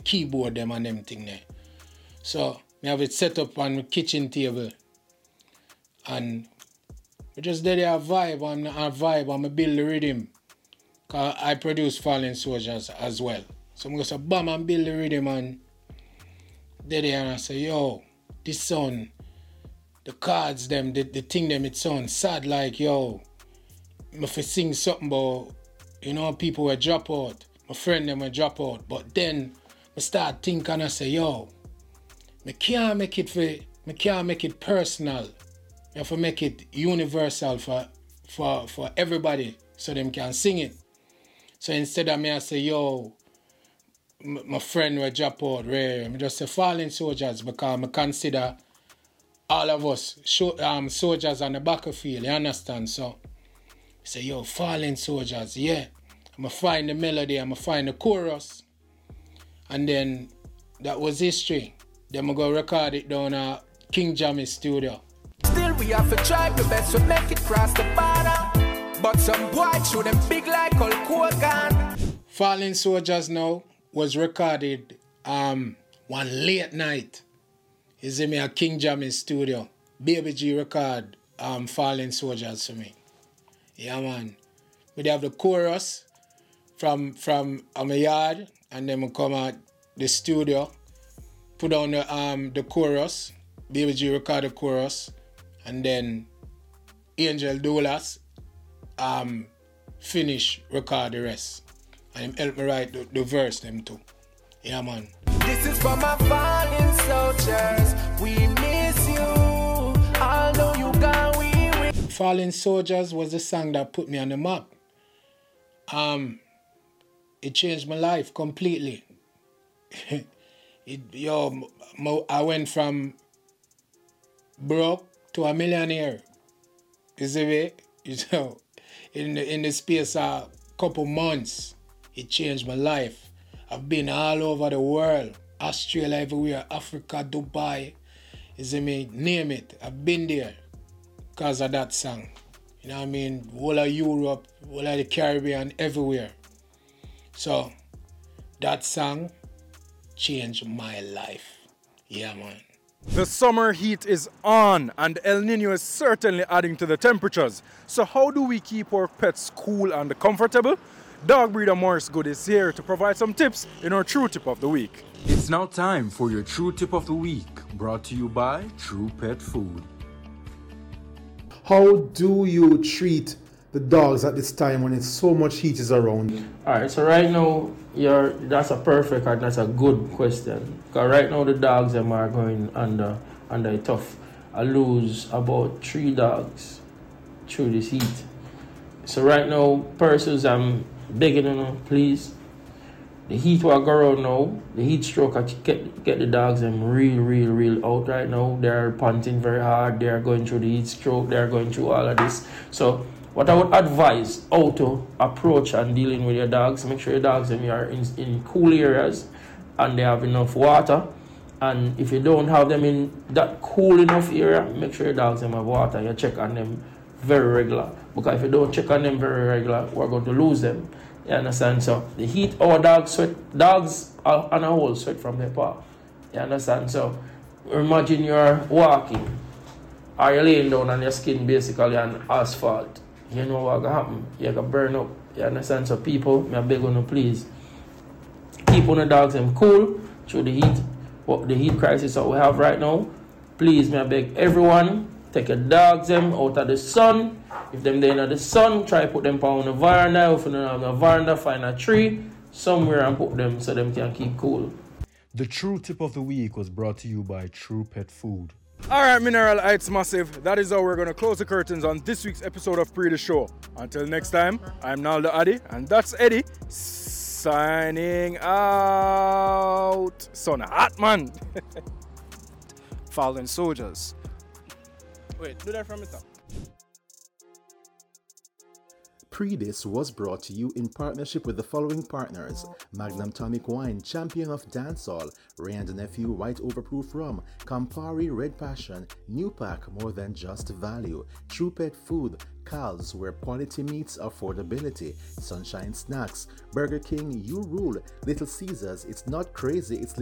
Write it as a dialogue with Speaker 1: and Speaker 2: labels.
Speaker 1: keyboard them and them thing there. So I have it set up on my kitchen table. And we just did a vibe and I build the rhythm. Cause I produce Fallen Soldiers as well. So I'm going to say bam and build the rhythm and did it and I say, yo, this sound, the cards them, the thing them, it sounds sad like, yo, if I sing something about, you know, people will drop out, my friend them will drop out, but then I start thinking and I say, yo, I can't make it personal. I have to make it universal for everybody so them can sing it. So instead of me, I say, yo, my friend will drop out, rare. I just say Fallen Soldiers because I consider all of us soldiers on the battlefield, you understand? So I say, yo, Fallen Soldiers, yeah. I'm going to find the melody, I'm going to find the chorus. And then that was history. Then I'm going to record it down at King Jammy's studio.
Speaker 2: Still we have to try the best to make it cross the border. But some boy show them big like Hulk Hogan.
Speaker 1: Fallen Soldiers now was recorded one late night. You see me at King Jammy's studio. Baby G record Fallen Soldiers for me. Yeah man. We have the chorus from my yard and then we come at the studio, put on the chorus, Baby G record the chorus, and then Angel Doulas finish record the rest. And him help me write the verse them too. Yeah man.
Speaker 2: This is for my fallen soldiers. We miss you. Although you gone, we will.
Speaker 1: Fallen Soldiers was the song that put me on the map. It changed my life completely. I went from broke to a millionaire. You see me? You know, in the space of a couple months, it changed my life. I've been all over the world, Australia, everywhere, Africa, Dubai. You see me? Name it. I've been there because of that song. You know what I mean? All of Europe, all of the Caribbean, everywhere. So that song changed my life. Yeah, man.
Speaker 3: The summer heat is on and El Nino is certainly adding to the temperatures. So how do we keep our pets cool and comfortable? Dog breeder Morris Good is here to provide some tips in our True Tip of the Week.
Speaker 4: It's now time for your True Tip of the Week, brought to you by True Pet Food.
Speaker 5: How do you treat the dogs at this time when it's so much heat is around?
Speaker 6: Alright, so right now, that's a perfect and that's a good question. Because right now the dogs them are going under a tough. I lose about 3 dogs through this heat. So right now, persons, I'm begging you, please. The heat will go around now. The heat stroke, I get the dogs them real out right now. They're panting very hard. They're going through the heat stroke. They're going through all of this. So what I would advise how to approach and dealing with your dogs, make sure your dogs them are in cool areas and they have enough water. And if you don't have them in that cool enough area, make sure your dogs them have water. You check on them very regular. Because if you don't check on them very regular, we're going to lose them. You understand? So the heat, our dogs sweat. Dogs are on a whole sweat from their paw. You understand? So imagine you're walking or you're laying down on your skin basically on asphalt. You know what's going to happen? You're going to burn up. You understand? So people, I beg you, please keep on the dogs them cool through the heat. What the heat crisis that we have right now. Please, I beg everyone, take your dogs them out of the sun. If them they're in the sun, try put them on the veranda. If you don't have a veranda, find a tree somewhere and put them so them can keep cool.
Speaker 4: The True Tip of the Week was brought to you by True Pet Food.
Speaker 3: Alright, Mineral Heights Massive, that is how we're going to close the curtains on this week's episode of Pre The Show. Until next time, I'm Naldo Addy, and that's Eddie, signing out. Son hot, man.
Speaker 7: Fallen Soldiers. Wait, do that from the top. Predis was brought to you in partnership with the following partners: Magnum Tonic Wine, Champion of Dancehall, Ray and Nephew White Overproof Rum, Campari Red Passion, New Pack, More Than Just Value, True Pet Food, Cal's, where quality meets affordability, Sunshine Snacks, Burger King, You Rule, Little Caesars, It's Not Crazy, It's